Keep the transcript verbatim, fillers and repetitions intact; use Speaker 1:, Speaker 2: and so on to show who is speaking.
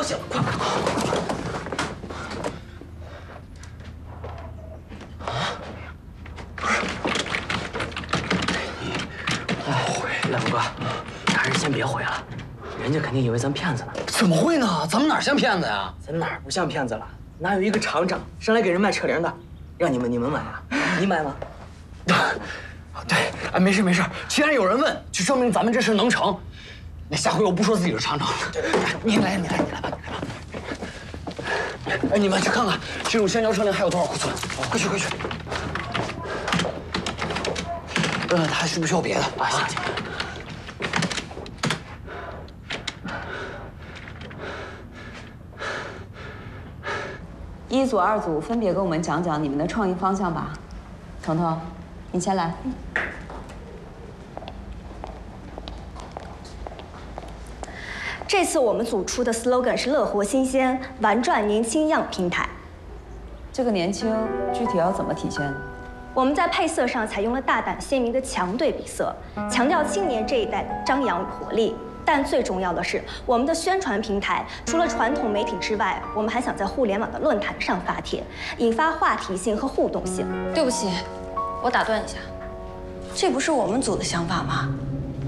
Speaker 1: 息了，快快快！啊？不是，你回来，龙哥，还是先别回了，人家肯定以为咱骗子呢。
Speaker 2: 怎么会呢？咱们哪像骗子呀？
Speaker 1: 咱哪儿不像骗子了？哪有一个厂长上来给人卖车铃的，让你们你们买啊？你买吗？
Speaker 2: 对，哎，没事没事，既然有人问，就说明咱们这事能成。那下回我不说自己是厂长。你来，你来，你来吧，你来吧。哎，你们去看看这种橡胶车铃还有多少库存？快去快去。问问他还需不需要别的啊？行行。
Speaker 3: 一组、二组分别给我们讲讲你们的创意方向吧。彤彤，你先来。
Speaker 4: 这次我们组出的 slogan 是“乐活新鲜，玩转年轻样”平台。
Speaker 3: 这个年轻具体要怎么体现？
Speaker 4: 我们在配色上采用了大胆鲜明的强对比色，强调青年这一代张扬与活力。但最重要的是，我们的宣传平台除了传统媒体之外，我们还想在互联网的论坛上发帖，引发话题性和互动性。
Speaker 5: 对不起，我打断一下，这不是我们组的想法吗？